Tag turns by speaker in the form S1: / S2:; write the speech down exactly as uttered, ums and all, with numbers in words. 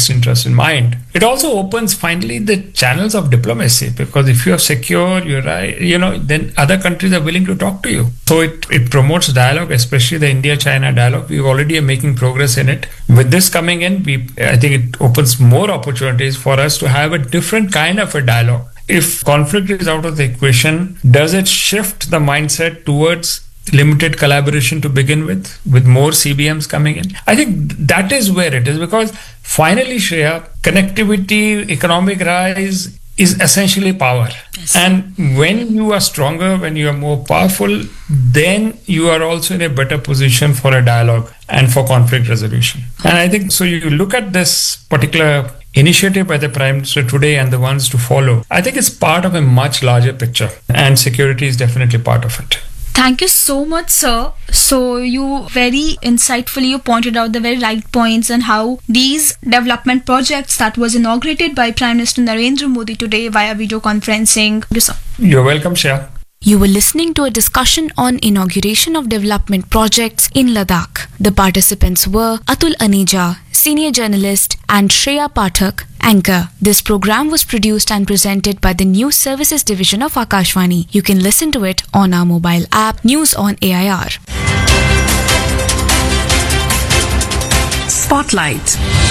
S1: best interest in mind. It also opens finally the channels of diplomacy, because if you're secure, you're right, you know, then other countries are willing to talk to you. So it, it promotes dialogue, especially the India-China dialogue. We already are making progress in it. With this coming in, we I think it opens more opportunities for us to have a different kind of a dialogue. If conflict is out of the equation, does it shift the mindset towards limited collaboration to begin with, with more C B Ms coming in? I think that is where it is, because finally, Shreya, connectivity, economic rise is essentially power. Yes. And when you are stronger, when you are more powerful, then you are also in a better position for a dialogue and for conflict resolution. And I think, so you look at this particular initiative by the Prime Minister today and the ones to follow, I think it's part of a much larger picture, and security is definitely part of it.
S2: Thank you so much, sir. So you very insightfully you pointed out the very right points and how these development projects that was inaugurated by Prime Minister Narendra Modi today via video conferencing. Thank you, sir.
S1: You're welcome, Shreya.
S3: You were listening to a discussion on inauguration of development projects in Ladakh. The participants were Atul Aneja, senior journalist, and Shreya Pathak, anchor. This program was produced and presented by the News Services Division of Akashvani. You can listen to it on our mobile app, News on A I R.
S4: Spotlight.